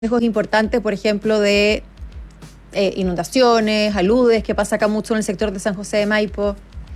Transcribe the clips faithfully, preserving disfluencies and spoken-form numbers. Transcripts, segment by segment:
riesgos importantes, por ejemplo, de eh, inundaciones, aludes, que pasa acá mucho en el sector de San José de Maipo?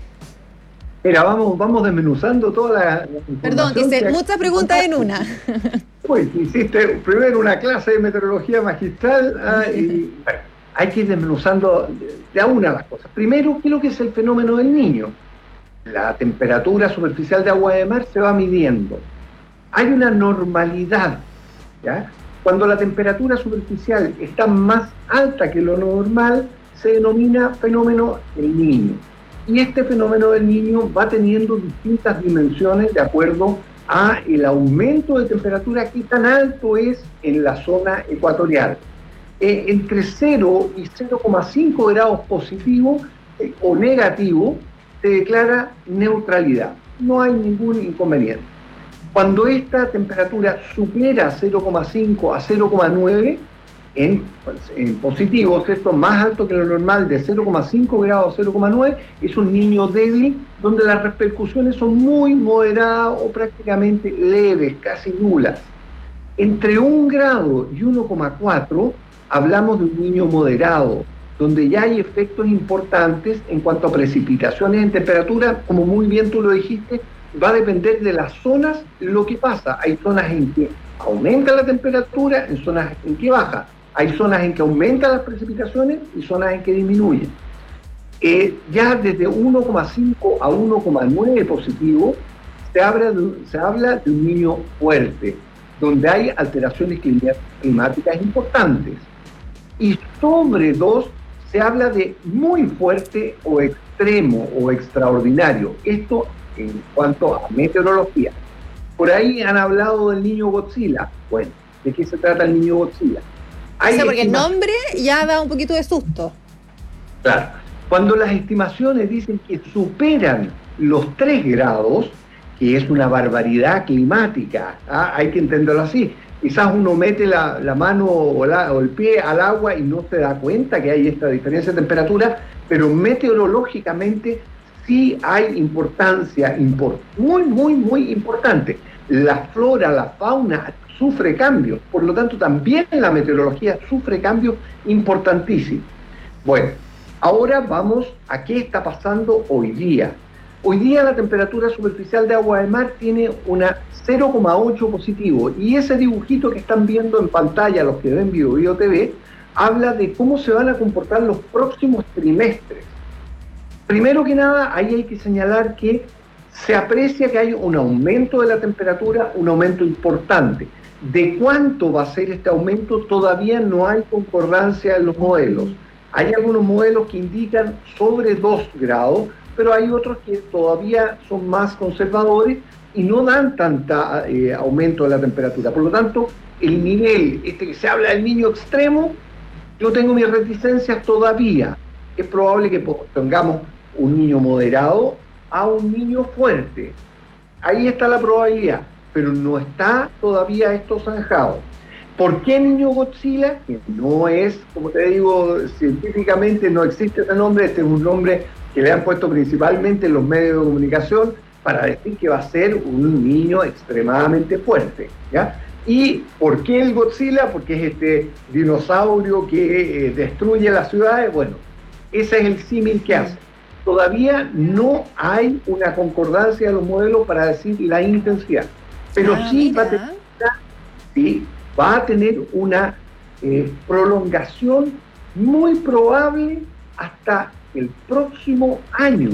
Mira, vamos, vamos desmenuzando toda la, la Perdón, que información hice que acá muchas preguntas en mandaste. una. Pues hiciste primero una clase de meteorología magistral, ah, y bueno, hay que ir desmenuzando de, de a una las cosas. Primero, ¿qué es lo que es el fenómeno del Niño? La temperatura superficial de agua de mar se va midiendo. Hay una normalidad, ¿ya? Cuando la temperatura superficial está más alta que lo normal, se denomina fenómeno del Niño. Y este fenómeno del Niño va teniendo distintas dimensiones de acuerdo a el aumento de temperatura, que tan alto es en la zona ecuatorial. Eh, entre cero y cero coma cinco grados positivo eh, o negativo se declara neutralidad. No hay ningún inconveniente. Cuando esta temperatura supera cero coma cinco a cero coma nueve, en, en positivo, ¿cierto? Más alto que lo normal, de cero coma cinco grados a cero coma nueve, es un niño débil, donde las repercusiones son muy moderadas o prácticamente leves, casi nulas. Entre un grado y uno coma cuatro hablamos de un niño moderado, donde ya hay efectos importantes en cuanto a precipitaciones en temperatura. Como muy bien tú lo dijiste, va a depender de las zonas lo que pasa. Hay zonas en que aumenta la temperatura, en zonas en que baja. Hay zonas en que aumentan las precipitaciones y zonas en que disminuyen. Eh, ya desde uno coma cinco a uno coma nueve positivo se habla, de, se habla de un niño fuerte, donde hay alteraciones climáticas importantes. Y sobre dos se habla de muy fuerte o extremo o extraordinario. Esto en cuanto a meteorología. Por ahí han hablado del niño Godzilla. Bueno, ¿de qué se trata el niño Godzilla? O sea, porque el nombre ya da un poquito de susto. Claro. Cuando las estimaciones dicen que superan los tres grados, que es una barbaridad climática, ¿ah? Hay que entenderlo así. Quizás uno mete la, la mano o, la, o el pie al agua y no se da cuenta que hay esta diferencia de temperatura, pero meteorológicamente sí hay importancia, import, muy, muy, muy importante. La flora, la fauna sufre cambios, por lo tanto también la meteorología sufre cambios importantísimos. Bueno, ahora vamos a qué está pasando hoy día. Hoy día la temperatura superficial de agua de mar tiene una cero coma ocho positivo, y ese dibujito que están viendo en pantalla los que ven Bio Bio T V habla de cómo se van a comportar los próximos trimestres. Primero que nada, ahí hay que señalar que se aprecia que hay un aumento de la temperatura, un aumento importante. ¿De cuánto va a ser este aumento? Todavía no hay concordancia en los modelos. Hay algunos modelos que indican sobre dos grados, pero hay otros que todavía son más conservadores y no dan tanta eh, aumento de la temperatura. Por lo tanto, el nivel, este que se habla del niño extremo, yo tengo mis reticencias todavía. Es probable que tengamos un niño moderado a un niño fuerte. Ahí está la probabilidad, pero no está todavía esto zanjado. ¿Por qué niño Godzilla? Que no es, como te digo, científicamente no existe ese nombre. Este es un nombre que le han puesto principalmente en los medios de comunicación para decir que va a ser un niño extremadamente fuerte, ¿ya? ¿Y por qué el Godzilla? Porque es este dinosaurio que eh, destruye las ciudades. Bueno, ese es el símil que hace. Todavía no hay una concordancia de los modelos para decir la intensidad, pero ah, sí, va a tener, sí va a tener una eh, prolongación muy probable hasta el próximo año.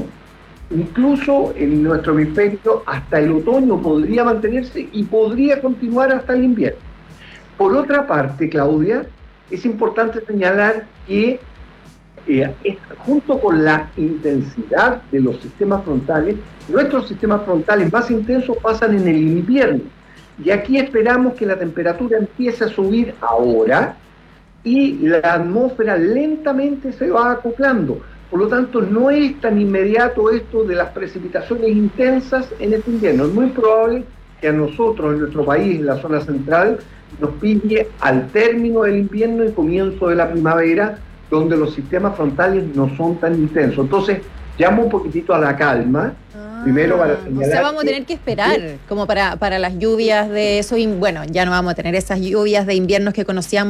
Incluso en nuestro hemisferio hasta el otoño podría mantenerse y podría continuar hasta el invierno. Por otra parte, Claudia, es importante señalar que Eh, es, junto con la intensidad de los sistemas frontales, nuestros sistemas frontales más intensos pasan en el invierno, y aquí esperamos que la temperatura empiece a subir ahora y la atmósfera lentamente se va acoplando. Por lo tanto, no es tan inmediato esto de las precipitaciones intensas en este invierno. Es muy probable que a nosotros, en nuestro país, en la zona central, nos pille al término del invierno y comienzo de la primavera, donde los sistemas frontales no son tan intensos. Entonces, llamo un poquitito a la calma. Ah. Primero para o sea, vamos a tener que esperar como para, para las lluvias de eso. Bueno, ya no vamos a tener esas lluvias de inviernos que conocíamos